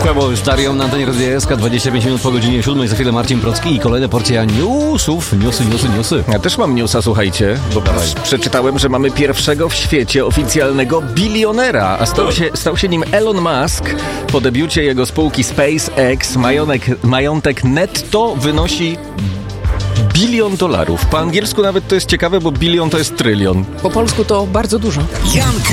Trouble z Darią na antenie Radia SK, 25 minut po godzinie 7. Za chwilę Marcin Procki i kolejna porcja newsów. Newsy. Ja też mam newsa, słuchajcie, bo przeczytałem, że mamy pierwszego w świecie oficjalnego bilionera, a stał się nim Elon Musk. Po debiucie jego spółki SpaceX majątek netto wynosi $1 bilion. Po angielsku nawet to jest ciekawe, bo bilion to jest trylion. Po polsku to bardzo dużo.